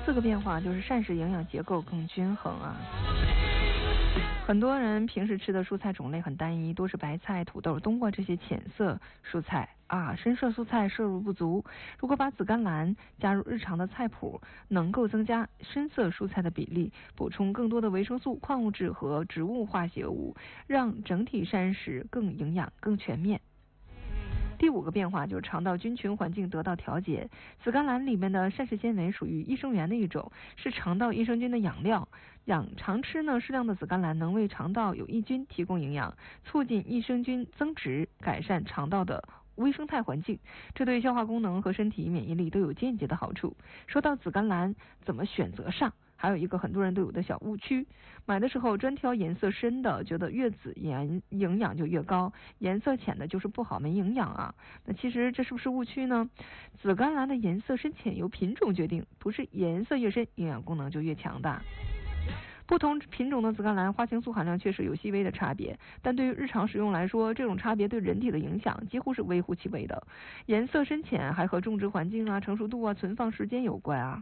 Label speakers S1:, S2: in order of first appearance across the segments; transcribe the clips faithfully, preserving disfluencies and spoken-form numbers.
S1: 四个变化就是膳食营养结构更均衡啊。很多人平时吃的蔬菜种类很单一，多是白菜、土豆、冬瓜这些浅色蔬菜啊，深色蔬菜摄入不足。如果把紫甘蓝加入日常的菜谱，能够增加深色蔬菜的比例，补充更多的维生素、矿物质和植物化学物，让整体膳食更营养、更全面。第五个变化就是肠道菌群环境得到调节。紫甘蓝里面的膳食纤维属于益生元的一种，是肠道益生菌的养料。养常吃呢，适量的紫甘蓝能为肠道有益菌提供营养，促进益生菌增殖，改善肠道的微生态环境，这对消化功能和身体免疫力都有间接的好处。说到紫甘蓝怎么选择上，还有一个很多人都有的小误区，买的时候专挑颜色深的，觉得越紫营营养就越高，颜色浅的就是不好，没营养啊。那其实这是不是误区呢？紫甘蓝的颜色深浅由品种决定，不是颜色越深营养功能就越强大。不同品种的紫甘蓝花青素含量确实有细微的差别，但对于日常食用来说，这种差别对人体的影响几乎是微乎其微的。颜色深浅还和种植环境啊、成熟度啊、存放时间有关啊。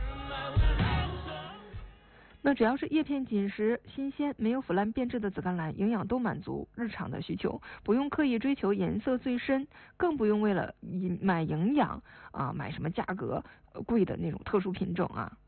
S1: 那只要是叶片紧实、新鲜、没有腐烂变质的紫甘蓝，营养都满足日常的需求，不用刻意追求颜色最深，更不用为了买营养啊买什么价格贵的那种特殊品种啊。